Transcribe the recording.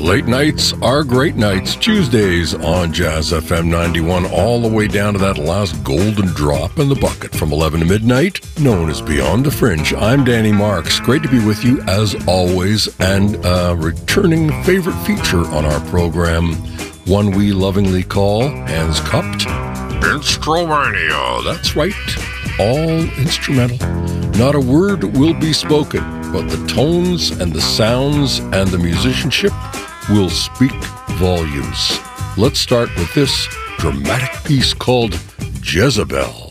Late nights are great nights. Tuesdays on Jazz FM 91, all the way down to that last golden drop in the bucket from 11 to midnight, known as Beyond the Fringe. I'm Danny Marks. Great to be with you as always, and a returning favorite feature on our program, one we lovingly call Hands Cupped Instrumania. That's right, all instrumental. Not a word will be spoken, but the tones and the sounds and the musicianship will speak volumes. Let's start with this dramatic piece called Jezebel.